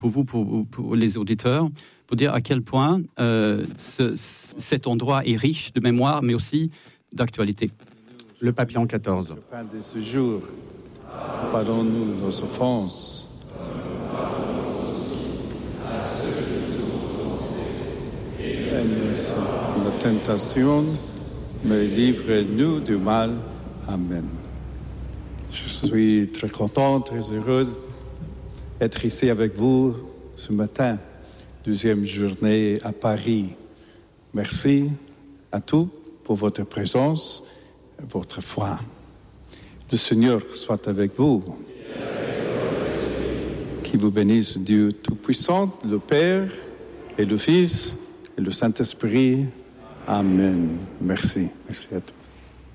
pour vous, pour les auditeurs, pour dire à quel point cet endroit est riche de mémoire, mais aussi d'actualité. Le pape Léon XIV. Le pain de ce jour, pardonne-nous nos offenses. Aide-nous la tentation, mais livre-nous du mal. Amen. Je suis très content, très heureux d'être ici avec vous ce matin, deuxième journée à Paris. Merci à tous pour votre présence et votre foi. Le Seigneur soit avec vous. Qui vous bénisse Dieu Tout-Puissant, le Père et le Fils et le Saint-Esprit. Amen. Merci. Merci à tous.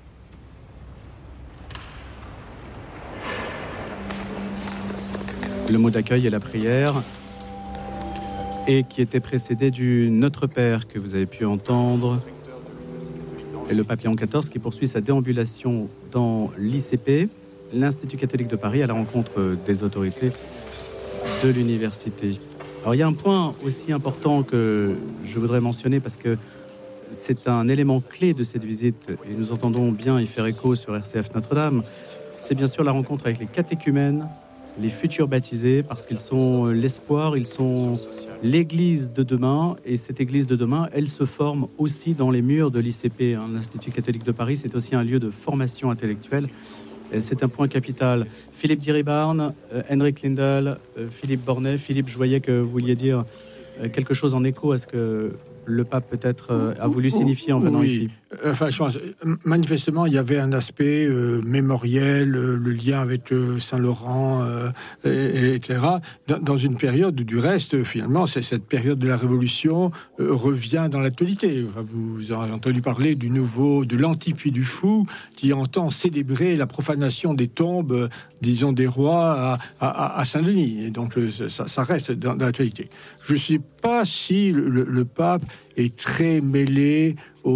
Le mot d'accueil et la prière, et qui était précédé du Notre Père que vous avez pu entendre, et le pape Léon XIV qui poursuit sa déambulation dans l'ICP, l'Institut catholique de Paris, à la rencontre des autorités de l'université. Alors il y a un point aussi important que je voudrais mentionner parce que c'est un élément clé de cette visite, et nous entendons bien y faire écho sur RCF Notre-Dame, c'est bien sûr la rencontre avec les catéchumènes, les futurs baptisés, parce qu'ils sont l'espoir, ils sont l'église de demain, et cette église de demain, elle se forme aussi dans les murs de l'ICP, l'Institut catholique de Paris, c'est aussi un lieu de formation intellectuelle, et c'est un point capital. Philippe Diribarne, Henrik Lindel, Philippe Bornet. Philippe, je voyais que vous vouliez dire quelque chose en écho à ce que le pape peut-être a voulu signifier en venant ici. Enfin, je pense, manifestement, il y avait un aspect mémoriel, le lien avec Saint-Laurent, etc. Dans une période où, du reste, finalement, cette période de la Révolution revient dans l'actualité. Enfin, vous avez entendu parler de l'Antipuis du Fou, qui entend célébrer la profanation des tombes, disons, des rois à Saint-Denis. Et donc, ça reste dans l'actualité. Je ne sais pas si le pape est très mêlé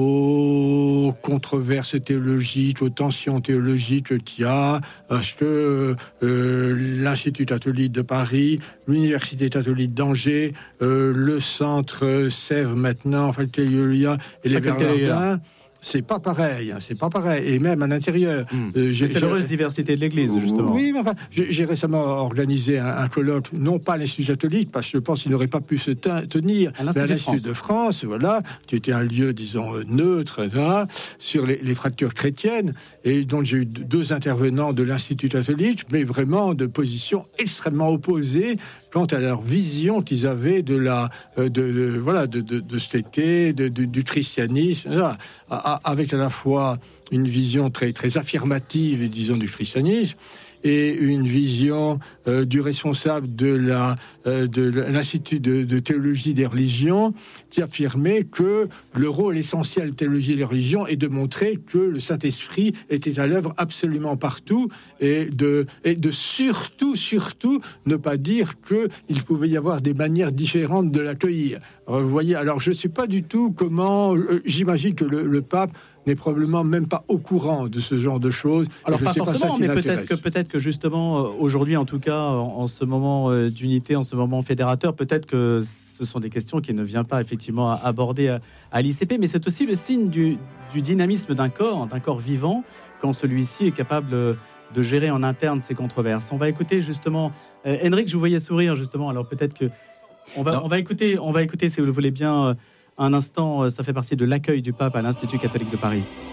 aux controverses théologiques, aux tensions théologiques qu'il y a, parce que l'Institut catholique de Paris, l'Université catholique d'Angers, le Centre Sèvres maintenant, enfin, et les Bernardins, c'est pas pareil, et même à l'intérieur. C'est l'heureuse diversité de l'Église, justement. Oui, mais enfin, j'ai récemment organisé un colloque, non pas à l'Institut catholique, parce que je pense qu'il n'aurait pas pu se tenir à l'Institut de France, voilà, qui était un lieu, disons, neutre, etc., sur les fractures chrétiennes, et donc j'ai eu deux intervenants de l'Institut catholique, mais vraiment de positions extrêmement opposées quant à leur vision qu'ils avaient de cet été, du christianisme, avec à la fois une vision très, très affirmative, disons, du christianisme, et une vision du responsable de l'Institut de théologie des religions, qui affirmait que le rôle essentiel de théologie des religions est de montrer que le Saint-Esprit était à l'œuvre absolument partout, et de surtout ne pas dire qu'il pouvait y avoir des manières différentes de l'accueillir. Vous voyez, alors je ne sais pas du tout comment, j'imagine que le pape n'est probablement même pas au courant de ce genre de choses. Alors pas forcément, mais peut-être que justement aujourd'hui, en tout cas en ce moment d'unité, en ce moment fédérateur, peut-être que ce sont des questions qui ne vient pas effectivement aborder à l'ICP, mais c'est aussi le signe du dynamisme d'un corps vivant, quand celui-ci est capable de gérer en interne ces controverses. On va écouter justement Henrik, je vous voyais sourire justement, alors peut-être que on va écouter si vous le voulez bien un instant, ça fait partie de l'accueil du pape à l'Institut catholique de Paris.